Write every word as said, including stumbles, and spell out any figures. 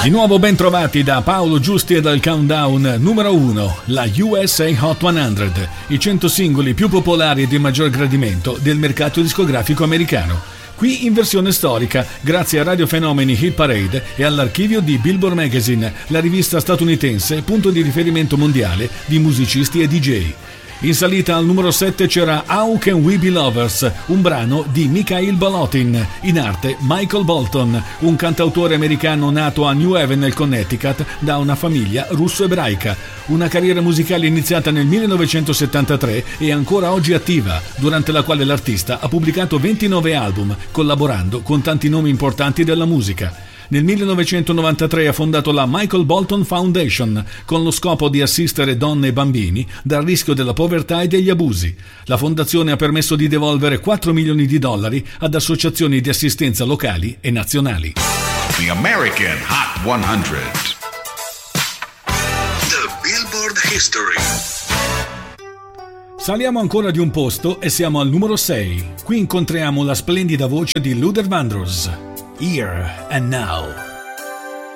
Di nuovo ben trovati da Paolo Giusti e dal countdown numero uno, la U S A Hot cento, i cento singoli più popolari e di maggior gradimento del mercato discografico americano. Qui in versione storica, grazie a Radio Fenomeni Hit Parade e all'archivio di Billboard Magazine, la rivista statunitense punto di riferimento mondiale di musicisti e D J. In salita al numero sette c'era How Can We Be Lovers, un brano di Mikhail Bolotin, in arte Michael Bolton, un cantautore americano nato a New Haven nel Connecticut da una famiglia russo-ebraica. Una carriera musicale iniziata nel millenovecentosettantatré e ancora oggi attiva, durante la quale l'artista ha pubblicato ventinove album, collaborando con tanti nomi importanti della musica. Nel millenovecentonovantatré ha fondato la Michael Bolton Foundation con lo scopo di assistere donne e bambini dal rischio della povertà e degli abusi. La fondazione ha permesso di devolvere quattro milioni di dollari ad associazioni di assistenza locali e nazionali. The American Hot cento. The Billboard History. Saliamo ancora di un posto e siamo al numero sei. Qui incontriamo la splendida voce di Luther Vandross. Here and Now.